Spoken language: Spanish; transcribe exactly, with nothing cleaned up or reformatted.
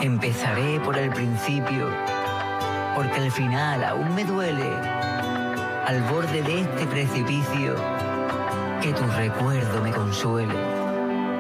Empezaré por el principio, porque el final aún me duele. Al borde de este precipicio, que tu recuerdo me consuele.